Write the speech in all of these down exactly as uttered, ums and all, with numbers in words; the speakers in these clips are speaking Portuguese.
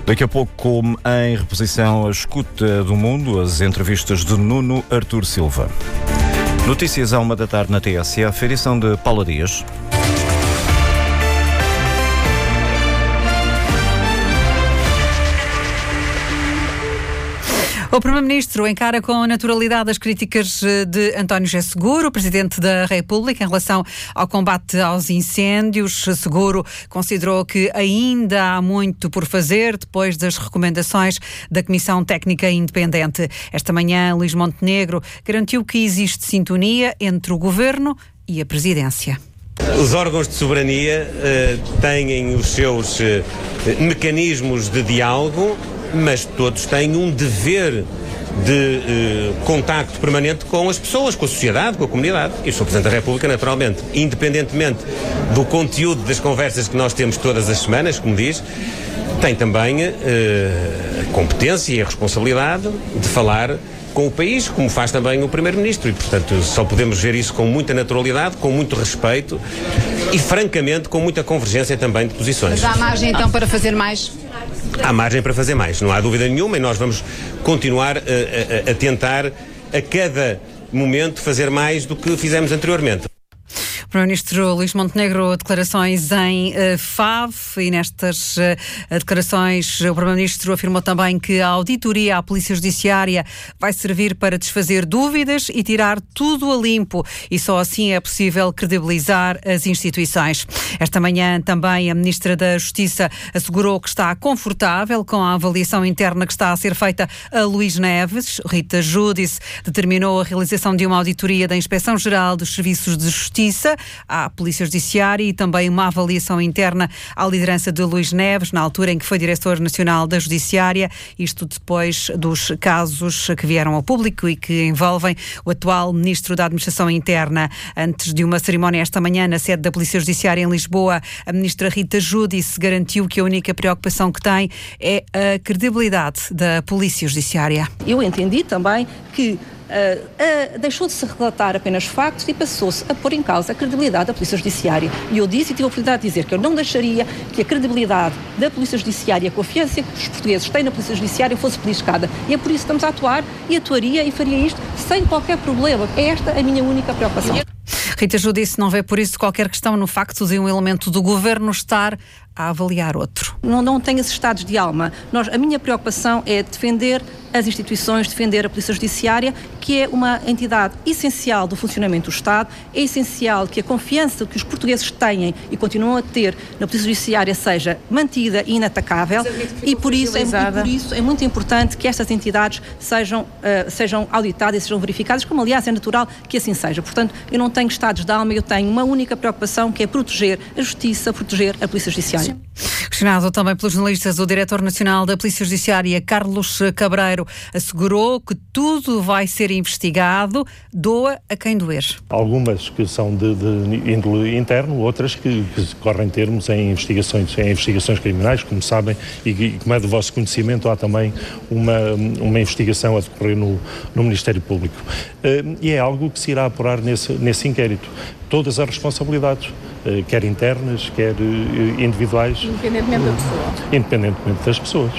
Daqui a pouco, em reposição, a escuta do mundo, as entrevistas de Nuno Artur Silva. Notícias à uma da tarde na T S F, edição de Paula Dias. O Primeiro-Ministro encara com naturalidade as críticas de António José Seguro, Presidente da República, em relação ao combate aos incêndios. Seguro considerou que ainda há muito por fazer depois das recomendações da Comissão Técnica Independente. Esta manhã, Luís Montenegro garantiu que existe sintonia entre o Governo e a Presidência. Os órgãos de soberania uh, têm os seus uh, mecanismos de diálogo, mas todos têm um dever de uh, contacto permanente com as pessoas, com a sociedade, com a comunidade. E o senhor Presidente da República, naturalmente, independentemente do conteúdo das conversas que nós temos todas as semanas, como diz, tem também uh, a competência e a responsabilidade de falar com o país, como faz também o Primeiro-Ministro, e portanto só podemos ver isso com muita naturalidade, com muito respeito e francamente com muita convergência também de posições. Mas há margem então para fazer mais? Há margem para fazer mais, não há dúvida nenhuma, e nós vamos continuar a, a, a tentar a cada momento fazer mais do que fizemos anteriormente. O Primeiro-Ministro Luís Montenegro, declarações em uh, F A V, e nestas uh, declarações o Primeiro-Ministro afirmou também que a auditoria à Polícia Judiciária vai servir para desfazer dúvidas e tirar tudo a limpo, e só assim é possível credibilizar as instituições. Esta manhã também a Ministra da Justiça assegurou que está confortável com a avaliação interna que está a ser feita a Luís Neves. Rita Giudice determinou a realização de uma auditoria da Inspeção-Geral dos Serviços de Justiça à Polícia Judiciária e também uma avaliação interna à liderança de Luís Neves, na altura em que foi Diretor Nacional da Judiciária, isto depois dos casos que vieram ao público e que envolvem o atual Ministro da Administração Interna. Antes de uma cerimónia esta manhã na sede da Polícia Judiciária em Lisboa, a Ministra Rita Giudice garantiu que a única preocupação que tem é a credibilidade da Polícia Judiciária. Eu entendi também que Uh, uh, deixou de se relatar apenas factos e passou-se a pôr em causa a credibilidade da Polícia Judiciária. E eu disse e tive a oportunidade de dizer que eu não deixaria que a credibilidade da Polícia Judiciária, a confiança que os portugueses têm na Polícia Judiciária fosse beliscada. E é por isso que estamos a atuar e atuaria e faria isto sem qualquer problema. É esta a minha única preocupação. Rita Giudice não vê por isso qualquer questão no facto de um elemento do Governo estar a avaliar outro. Não, não tenho esses estados de alma. Nós, a minha preocupação é defender as instituições, defender a Polícia Judiciária, que é uma entidade essencial do funcionamento do Estado. É essencial que a confiança que os portugueses têm e continuam a ter na Polícia Judiciária seja mantida e inatacável, e por isso, é, e por isso é muito importante que estas entidades sejam, uh, sejam auditadas e sejam verificadas, como aliás é natural que assim seja. Portanto, eu não tenho estados de alma, eu tenho uma única preocupação, que é proteger a Justiça, proteger a Polícia Judiciária. Questionado também pelos jornalistas, o Diretor Nacional da Polícia Judiciária, Carlos Cabreiro, assegurou que tudo vai ser investigado, doa a quem doer. Algumas que são de, de índole interno, outras que, que correm termos em investigações, em investigações criminais, como sabem, e, e como é do vosso conhecimento, há também uma, uma investigação a decorrer no, no Ministério Público. Uh, e é algo que se irá apurar nesse, nesse inquérito. Todas as responsabilidades, quer internas, quer individuais. Independentemente da pessoa. Independentemente das pessoas.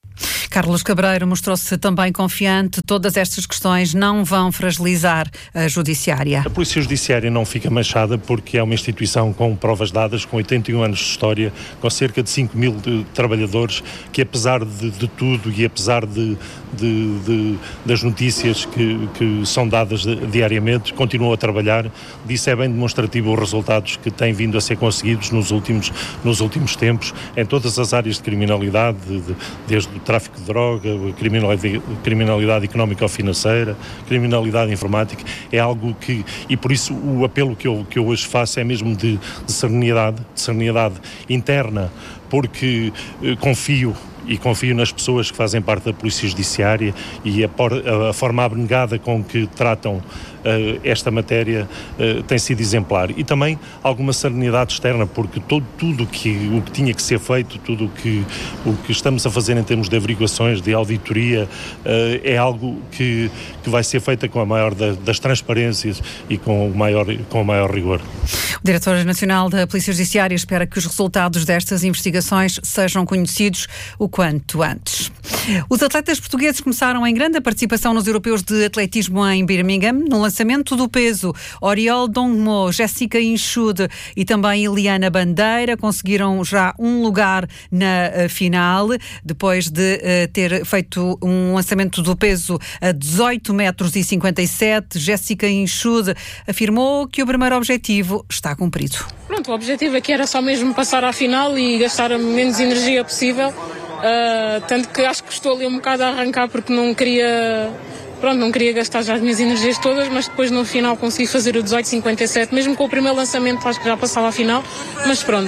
Carlos Cabreiro mostrou-se também confiante. Todas estas questões não vão fragilizar a Judiciária. A Polícia Judiciária não fica manchada porque é uma instituição com provas dadas, com oitenta e um anos de história, com cerca de cinco mil de trabalhadores, que apesar de, de tudo e apesar de, de, de, das notícias que, que são dadas diariamente, continuam a trabalhar. Disso é bem demonstrativo os resultados que têm vindo a ser conseguidos nos últimos, nos últimos tempos, em todas as áreas de criminalidade, de, de, desde o tráfico de droga, criminalidade, criminalidade económica ou financeira, criminalidade informática. É algo que, e por isso o apelo que eu, que eu hoje faço é mesmo de, de serenidade, de serenidade interna, porque eh, confio e confio nas pessoas que fazem parte da Polícia Judiciária e a, por, a, a forma abnegada com que tratam esta matéria tem sido exemplar. E também alguma serenidade externa, porque todo, tudo que, o que tinha que ser feito, tudo o que, o que estamos a fazer em termos de averiguações, de auditoria, é algo que, que vai ser feito com a maior das transparências e com o maior, com o maior rigor. O Diretor Nacional da Polícia Judiciária espera que os resultados destas investigações sejam conhecidos o quanto antes. Os atletas portugueses começaram em grande a participação nos europeus de atletismo em Birmingham. No lançamento do peso, Oriol Dongmo, Jéssica Inchude e também Eliana Bandeira conseguiram já um lugar na uh, final, depois de uh, ter feito um lançamento do peso a dezoito metros e cinquenta e sete. Jéssica Inchude afirmou que o primeiro objetivo está cumprido. Pronto, o objetivo aqui era só mesmo passar à final e gastar a menos energia possível, uh, tanto que acho que estou ali um bocado a arrancar porque não queria, pronto, não queria gastar já as minhas energias todas, mas depois no final consegui fazer o dezoito cinquenta e sete, mesmo com o primeiro lançamento acho que já passava à final, mas pronto,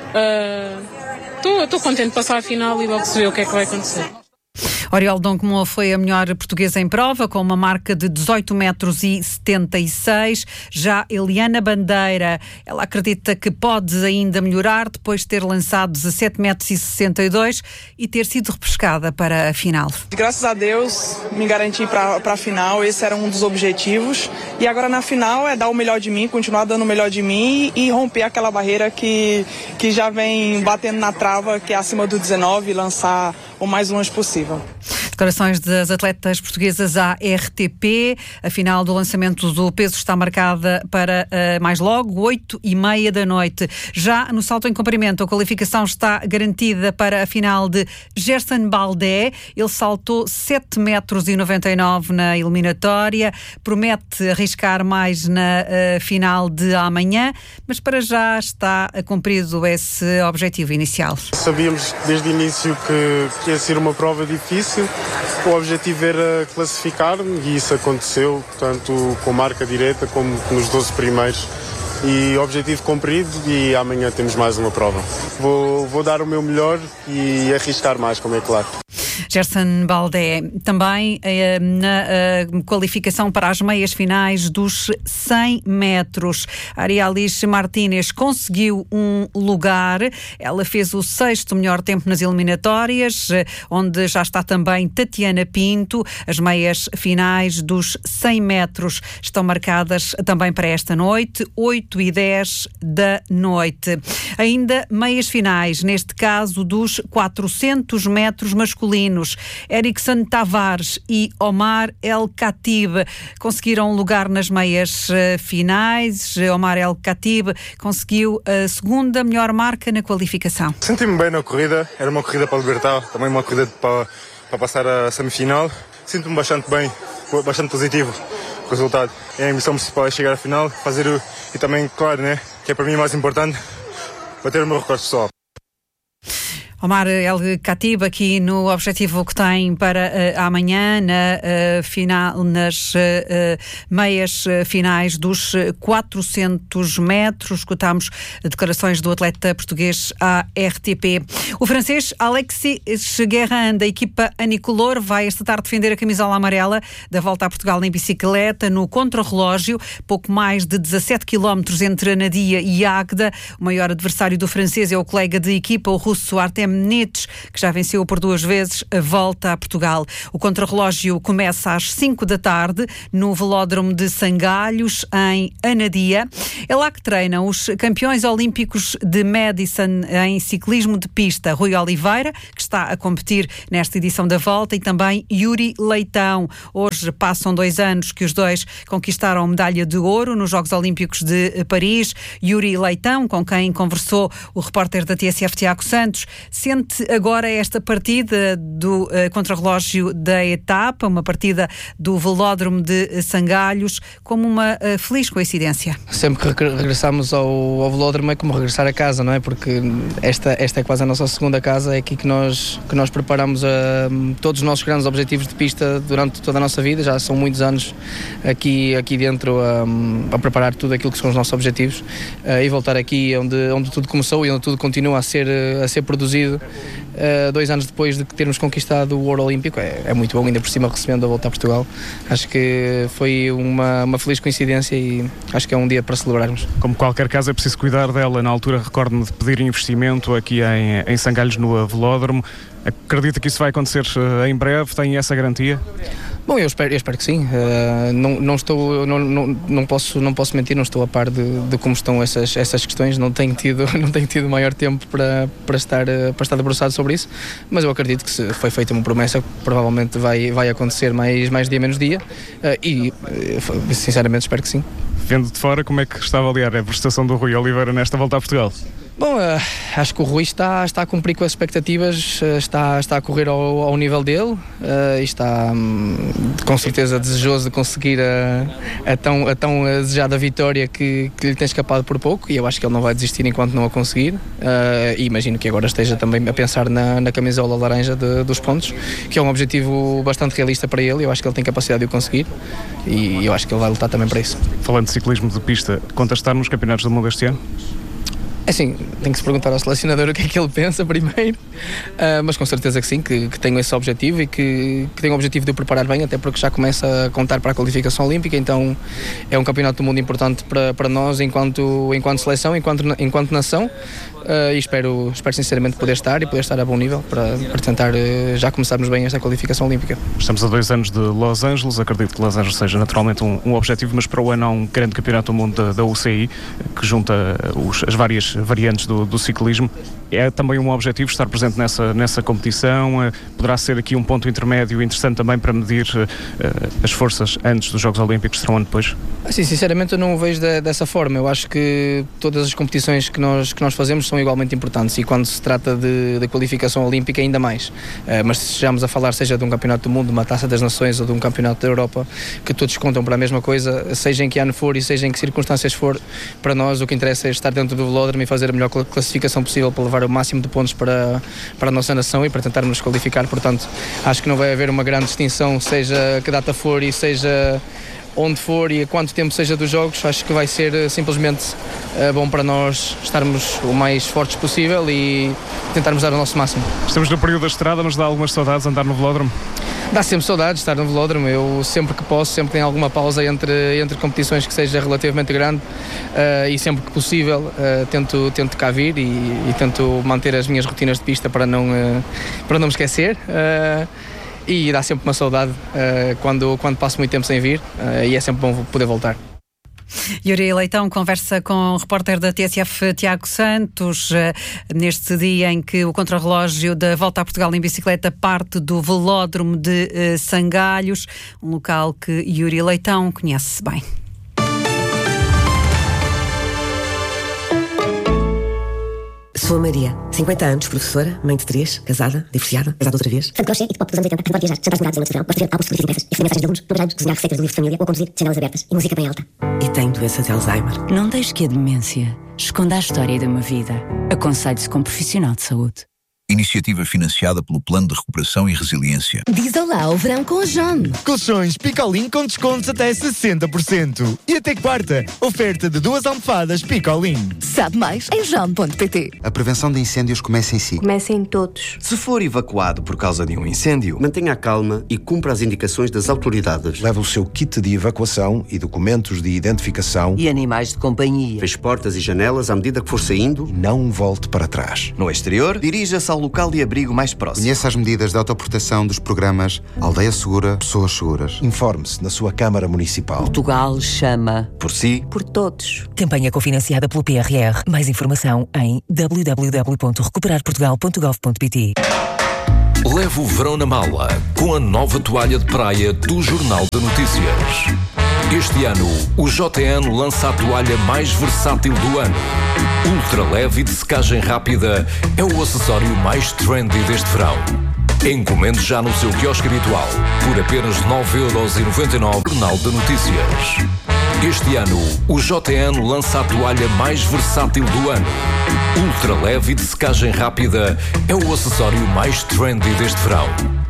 estou uh, contente de passar à final e logo se vê o que é que vai acontecer. Oriol Dongmo foi a melhor portuguesa em prova, com uma marca de dezoito metros e setenta e seis. Já Eliana Bandeira, ela acredita que pode ainda melhorar depois de ter lançado dezassete metros e sessenta e dois e ter sido repescada para a final. Graças a Deus, me garanti para a final, esse era um dos objetivos. E agora na final é dar o melhor de mim, continuar dando o melhor de mim e romper aquela barreira que, que já vem batendo na trava, que é acima do dezenove, e lançar o mais longe possível. Declarações das atletas portuguesas à R T P. A final do lançamento do peso está marcada para uh, mais logo, oito e meia da noite. Já no salto em comprimento, a qualificação está garantida para a final de Gerson Baldé. Ele saltou sete metros e noventa e nove na eliminatória. Promete arriscar mais na uh, final de amanhã, mas para já está cumprido esse objetivo inicial. Sabíamos desde o início que, que ia ser uma prova difícil. O objetivo era classificar-me e isso aconteceu, tanto com marca direta como nos doze primeiros. E objetivo cumprido e amanhã temos mais uma prova. Vou, vou dar o meu melhor e arriscar mais, como é claro. Gerson Baldé, também eh, na eh, qualificação para as meias finais dos cem metros. Arialis Martínez conseguiu um lugar. Ela fez o sexto melhor tempo nas eliminatórias, eh, onde já está também Tatiana Pinto. As meias finais dos cem metros estão marcadas também para esta noite, oito e dez da noite. Ainda meias finais, neste caso dos quatrocentos metros masculinos. Erickson Tavares e Omar El Khatib conseguiram um lugar nas meias uh, finais. Omar El Khatib conseguiu a segunda melhor marca na qualificação. Senti-me bem na corrida, era uma corrida para libertar, também uma corrida para, para passar a semifinal. Sinto-me bastante bem, bastante positivo com o resultado. É a missão principal é chegar à final, fazer o, e também, claro, né, que é para mim mais importante, bater o meu recorde pessoal. Omar El Khatib aqui no objetivo que tem para uh, amanhã na, uh, final, nas uh, uh, meias uh, finais dos quatrocentos metros. Escutámos declarações do atleta português à R T P. O francês Alexis Guérin, da equipa Anicolor, vai esta tarde defender a camisola amarela da Volta a Portugal em bicicleta no contrarrelógio. Pouco mais de dezassete quilómetros entre Anadia e Águeda. O maior adversário do francês é o colega de equipa, o russo Artem Nitsch, que já venceu por duas vezes a Volta a Portugal. O contrarrelógio começa às cinco da tarde no velódromo de Sangalhos, em Anadia. É lá que treinam os campeões olímpicos de Madison em ciclismo de pista, Rui Oliveira, que está a competir nesta edição da Volta, e também Yuri Leitão. Hoje passam dois anos que os dois conquistaram medalha de ouro nos Jogos Olímpicos de Paris. Yuri Leitão, com quem conversou o repórter da T S F, Tiago Santos, sente agora esta partida do uh, contrarrelógio da etapa, uma partida do velódromo de Sangalhos, como uma uh, feliz coincidência. Sempre que regressamos ao, ao velódromo é como regressar a casa, não é? Porque esta, esta é quase a nossa segunda casa, é aqui que nós, que nós preparamos uh, todos os nossos grandes objetivos de pista durante toda a nossa vida. Já são muitos anos aqui, aqui dentro um, a preparar tudo aquilo que são os nossos objetivos uh, e voltar aqui onde, onde tudo começou e onde tudo continua a ser, a ser produzido uh, dois anos depois de termos conquistado o ouro olímpico. É, é muito bom, ainda por cima recebendo a volta a Portugal. Acho que foi uma, uma feliz coincidência e acho que é um dia para celebrarmos. Como qualquer caso é preciso cuidar dela. Na altura recordo-me de pedir investimento aqui em, em Sangalhos, no velódromo. Acredita que isso vai acontecer uh, em breve? Tem essa garantia? Bom, eu espero, eu espero que sim. Uh, não, não, estou, não, não, não, posso, não posso mentir, não estou a par de, de como estão essas, essas questões, não tenho tido, não tenho tido maior tempo para, para, estar, para estar debruçado sobre isso, mas eu acredito que se foi feita uma promessa, provavelmente vai, vai acontecer mais, mais dia menos dia uh, e sinceramente espero que sim. Vendo de fora, como é que está a avaliar a prestação do Rui Oliveira nesta volta a Portugal? Bom, uh, acho que o Rui está, está a cumprir com as expectativas, uh, está, está a correr ao, ao nível dele uh, e está um, com certeza desejoso de conseguir a, a, tão, a tão desejada vitória que, que lhe tem escapado por pouco, e eu acho que ele não vai desistir enquanto não a conseguir, uh, e imagino que agora esteja também a pensar na, na camisola laranja de, dos pontos, que é um objetivo bastante realista para ele. Eu acho que ele tem capacidade de o conseguir e eu acho que ele vai lutar também para isso. Falando de ciclismo de pista, conta estar nos Campeonatos do Mundo este ano? É assim, tem que se perguntar ao selecionador o que é que ele pensa primeiro, uh, mas com certeza que sim, que, que tenho esse objetivo e que, que tenho o objetivo de o preparar bem, até porque já começa a contar para a qualificação olímpica, então é um campeonato do mundo importante para, para nós enquanto, enquanto seleção, enquanto, enquanto nação. Uh, e espero, espero sinceramente poder estar e poder estar a bom nível para, para tentar uh, já começarmos bem esta qualificação olímpica. Estamos a dois anos de Los Angeles, acredito que Los Angeles seja naturalmente um, um objetivo, mas para o ano há um grande campeonato do mundo da, da U C I que junta os, as várias variantes do, do ciclismo. É também um objetivo estar presente nessa, nessa competição, uh, poderá ser aqui um ponto intermédio interessante também para medir uh, as forças antes dos Jogos Olímpicos, serão um ano depois? Assim, sinceramente eu não o vejo de, dessa forma. Eu acho que todas as competições que nós, que nós fazemos são igualmente importantes e quando se trata de, de qualificação olímpica ainda mais, uh, mas se estejamos a falar seja de um campeonato do mundo, de uma taça das nações ou de um campeonato da Europa, que todos contam para a mesma coisa, seja em que ano for e seja em que circunstâncias for, para nós o que interessa é estar dentro do velódromo e fazer a melhor classificação possível para levar o máximo de pontos para, para a nossa nação e para tentarmos nos qualificar. Portanto, acho que não vai haver uma grande distinção, seja que data for e seja onde for e a quanto tempo seja dos jogos. Acho que vai ser simplesmente uh, bom para nós estarmos o mais fortes possível e tentarmos dar o nosso máximo. Estamos no período da estrada, mas dá algumas saudades andar no velódromo? Dá sempre saudades estar no velódromo. Eu sempre que posso, sempre tenho alguma pausa entre, entre competições que seja relativamente grande uh, e sempre que possível uh, tento, tento cá vir e, e tento manter as minhas rotinas de pista para não, uh, para não me esquecer. Uh, E dá sempre uma saudade uh, quando, quando passo muito tempo sem vir uh, e é sempre bom poder voltar. Yuri Leitão conversa com o repórter da T S F, Tiago Santos, neste dia em que o contrarrelógio da Volta a Portugal em bicicleta parte do velódromo de Sangalhos, um local que Yuri Leitão conhece bem. Sou a Maria, cinquenta anos, professora, mãe de três, casada, divorciada, casada outra vez. Santo crochê e de pop dos anos oitenta, agora viajar, jantares mudados em noite de verão, gosto de ver álbuns de fotografias impressas, escrever mensagens de alunos, trabalhar, desenhar receitas do livro de família ou conduzir janelas abertas e música bem alta. E tenho doença de Alzheimer. Não deixe que a demência esconda a história de uma vida. Aconselhe-se com um profissional de saúde. Iniciativa financiada pelo Plano de Recuperação e Resiliência. Diz olá ao verão com a John. Colchões Picolin com descontos até sessenta por cento. E até quarta, oferta de duas almofadas Picolin. Sabe mais em john ponto pt. A prevenção de incêndios começa em si. Começa em todos. Se for evacuado por causa de um incêndio, mantenha a calma e cumpra as indicações das autoridades. Leve o seu kit de evacuação e documentos de identificação. E animais de companhia. Feche portas e janelas à medida que for saindo. E não volte para trás. No exterior, dirija-se ao local de abrigo mais próximo. Conheça as medidas de autoproteção dos programas Aldeia Segura, Pessoas Seguras. Informe-se na sua Câmara Municipal. Portugal chama por si, por todos. Campanha cofinanciada pelo P R R. Mais informação em w w w ponto recuperar portugal ponto gov ponto pt. Leve o verão na mala com a nova toalha de praia do Jornal de Notícias. Este ano, o J N lança a toalha mais versátil do ano. Ultra leve e de secagem rápida, é o acessório mais trendy deste verão. Encomende já no seu quiosque habitual, por apenas nove euros e noventa e nove. Jornal de Notícias. Este ano, o J N lança a toalha mais versátil do ano. Ultra leve e de secagem rápida, é o acessório mais trendy deste verão.